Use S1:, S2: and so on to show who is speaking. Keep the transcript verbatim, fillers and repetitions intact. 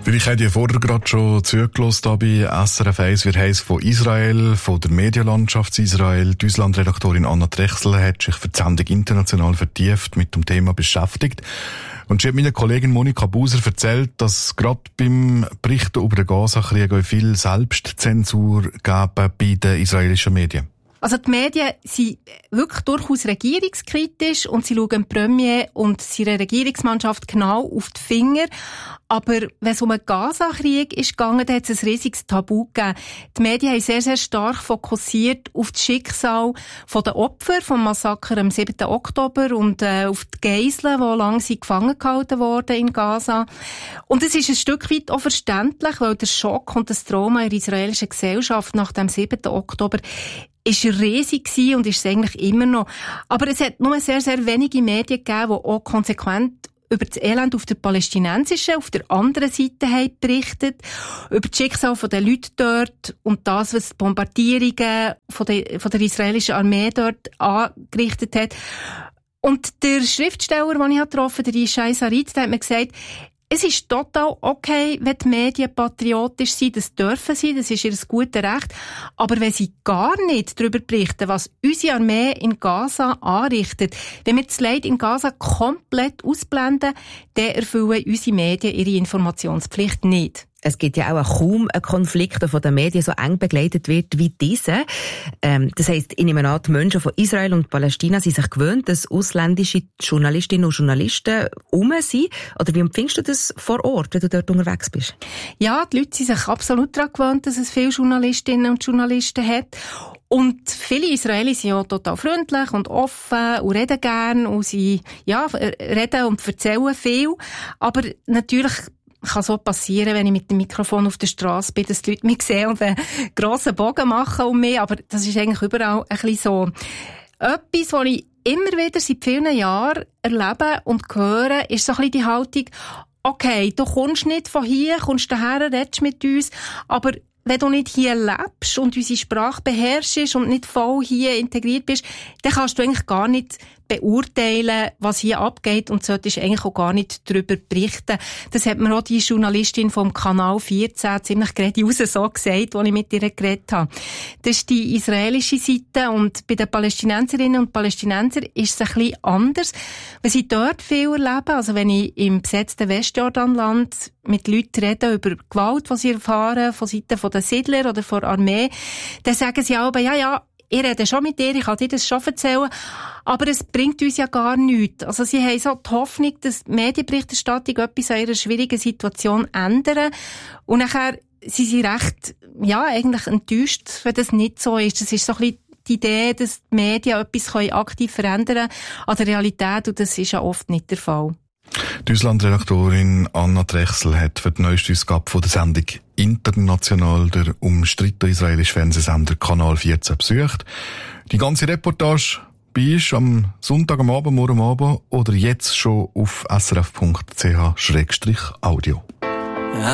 S1: Vielleicht habt ihr vorher gerade schon zugelassen bei S R F eins. Wir heiss von Israel, von der Medienlandschaft Israel. Die Auslandredaktorin Anna Trechsel hat sich für die Sendung international vertieft mit dem Thema beschäftigt. Und sie hat meiner Kollegin Monika Buser erzählt, dass gerade beim Berichten über den Gaza-Krieg auch viel Selbstzensur gab bei den israelischen Medien.
S2: Also die Medien sind wirklich durchaus regierungskritisch und sie schauen dem Premier und seiner Regierungsmannschaft genau auf die Finger. Aber wenn es um den Gaza-Krieg ist gegangen, dann hat es ein riesiges Tabu gegeben. Die Medien haben sehr, sehr stark fokussiert auf das Schicksal der Opfer vom Massaker am siebten Oktober und äh, auf die Geiseln, die lange sie gefangen gehalten wurden in Gaza. Und es ist ein Stück weit auch verständlich, weil der Schock und das Trauma in der israelischen Gesellschaft nach dem siebten Oktober ist riesig gewesen und ist es eigentlich immer noch. Aber es hat nur sehr, sehr wenige Medien gegeben, die auch konsequent über das Elend auf der palästinensischen, auf der anderen Seite haben berichtet, über das Schicksal der Leute dort und das, was die Bombardierungen von der, von der israelischen Armee dort angerichtet hat. Und der Schriftsteller, den ich getroffen habe, der Yishai Sarit, der hat mir gesagt, es ist total okay, wenn die Medien patriotisch sind, das dürfen sie, das ist ihr gutes Recht. Aber wenn sie gar nicht darüber berichten, was unsere Armee in Gaza anrichtet, wenn wir das Leid in Gaza komplett ausblenden, dann erfüllen unsere Medien ihre Informationspflicht nicht.
S3: Es gibt ja auch kaum einen Konflikt, der von den Medien so eng begleitet wird wie dieser. Ähm, das heisst, ich nehme an, die Menschen von Israel und Palästina sind sich gewöhnt, dass ausländische Journalistinnen und Journalisten rum sind. Oder wie empfindest du das vor Ort, wenn du dort unterwegs bist?
S2: Ja, die Leute sind sich absolut daran gewöhnt, dass es viele Journalistinnen und Journalisten hat. Und viele Israelis sind ja total freundlich und offen und reden gern und sie, ja, reden und erzählen viel. Aber natürlich kann so passieren, wenn ich mit dem Mikrofon auf der Straße bin, dass die Leute mich sehen und einen grossen Bogen machen um mich. Aber das ist eigentlich überall ein bisschen so. Etwas, was ich immer wieder seit vielen Jahren erlebe und höre, ist so ein bisschen die Haltung, okay, du kommst nicht von hier, kommst daher, redest mit uns, aber wenn du nicht hier lebst und unsere Sprache beherrschst und nicht voll hier integriert bist, dann kannst du eigentlich gar nicht beurteilen, was hier abgeht und solltest eigentlich auch gar nicht darüber berichten. Das hat mir auch die Journalistin vom Kanal vierzehn ziemlich geradeaus so gesagt, als ich mit ihr geredet habe. Das ist die israelische Seite und bei den Palästinenserinnen und Palästinensern ist es ein bisschen anders. Wenn sie dort viel erleben, also wenn ich im besetzten Westjordanland mit Leuten rede über Gewalt, die sie erfahren, von Seiten der Siedler oder von der Armee, dann sagen sie aber, ja, ja, ich rede schon mit dir, ich kann dir das schon erzählen, aber es bringt uns ja gar nichts. Also sie haben so die Hoffnung, dass die Medienberichterstattung etwas an ihrer schwierigen Situation ändern und nachher sind sie recht, ja, eigentlich enttäuscht, wenn das nicht so ist. Das ist so ein bisschen die Idee, dass die Medien etwas aktiv verändern können an der Realität und das ist ja oft nicht der Fall.
S1: Die Auslandredaktorin Anna Trechsel hat für die neueste Ausgabe von der Sendung international der umstrittene israelische Fernsehsender Kanal vierzehn besucht. Die ganze Reportage bei uns am Sonntag am Abend, morgen am Abend oder jetzt schon auf s r f punkt c h schrägstrich audio.